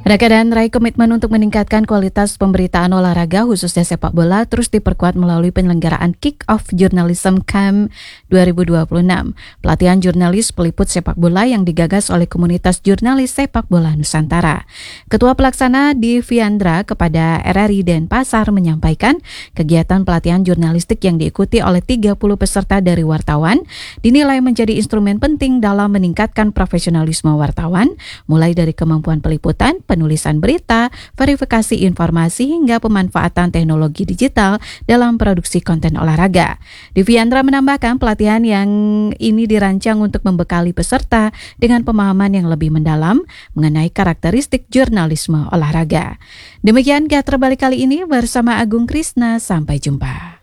Raka dan Rai komitmen untuk meningkatkan kualitas pemberitaan olahraga khususnya sepak bola terus diperkuat melalui penyelenggaraan Kick-Off Journalism Camp 2026. Pelatihan jurnalis peliput sepak bola yang digagas oleh komunitas jurnalis sepak bola Nusantara. Ketua Pelaksana Diviandra kepada RRI Denpasar menyampaikan kegiatan pelatihan jurnalistik yang diikuti oleh 30 peserta dari wartawan dinilai menjadi instrumen penting dalam meningkatkan profesionalisme wartawan, mulai dari kemampuan peliputan, penulisan berita, verifikasi informasi hingga pemanfaatan teknologi digital dalam produksi konten olahraga. Diviandra menambahkan pelatihan yang ini dirancang untuk membekali peserta dengan pemahaman yang lebih mendalam mengenai karakteristik jurnalisme olahraga. Demikian Gatra Balik kali ini bersama Agung Krisna, sampai jumpa.